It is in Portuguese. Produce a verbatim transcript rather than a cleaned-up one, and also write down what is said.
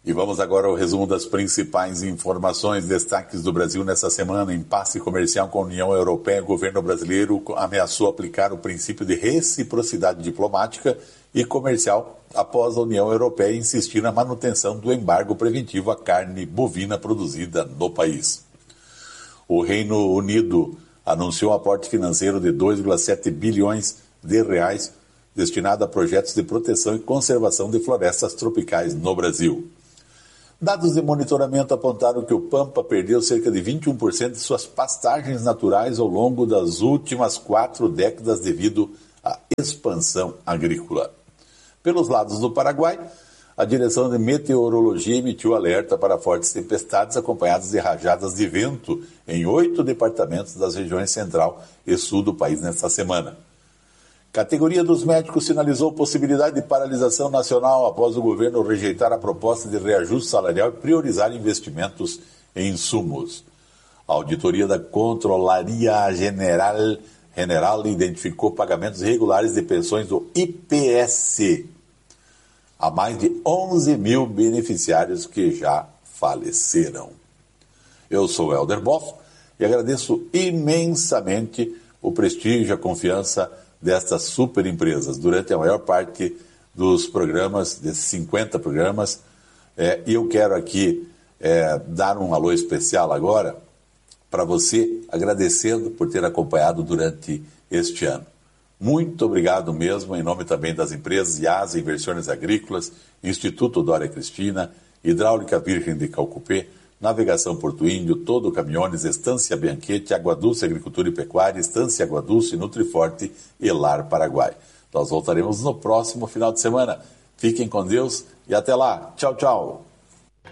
E vamos agora ao resumo das principais informações, destaques do Brasil nessa semana. Impasse comercial com a União Europeia. O governo brasileiro ameaçou aplicar o princípio de reciprocidade diplomática e comercial após a União Europeia insistir na manutenção do embargo preventivo à carne bovina produzida no país. O Reino Unido anunciou um aporte financeiro de dois vírgula sete bilhões de reais destinado a projetos de proteção e conservação de florestas tropicais no Brasil. Dados de monitoramento apontaram que o Pampa perdeu cerca de vinte e um por cento de suas pastagens naturais ao longo das últimas quatro décadas devido à expansão agrícola. Pelos lados do Paraguai, a Direção de Meteorologia emitiu alerta para fortes tempestades acompanhadas de rajadas de vento em oito departamentos das regiões central e sul do país nesta semana. Categoria dos médicos sinalizou possibilidade de paralisação nacional após o governo rejeitar a proposta de reajuste salarial e priorizar investimentos em insumos. A auditoria da Controlaria General, General identificou pagamentos irregulares de pensões do I P S a mais de onze mil beneficiários que já faleceram. Eu sou Helder Boff e agradeço imensamente o prestígio, a confiança destas super empresas durante a maior parte dos programas, desses cinquenta programas, é, e eu quero aqui é, dar um alô especial agora para você, agradecendo por ter acompanhado durante este ano. Muito obrigado mesmo, em nome também das empresas IASA Inversões Agrícolas, Instituto Dória Cristina, Hidráulica Virgem de Calcupê, Navegação Porto Índio, Todo Caminhones, Estância Bianchetti, Água Dulce Agricultura e Pecuária, Estância Água Dulce, Nutriforte e Lar Paraguai. Nós voltaremos no próximo final de semana. Fiquem com Deus e até lá. Tchau, tchau.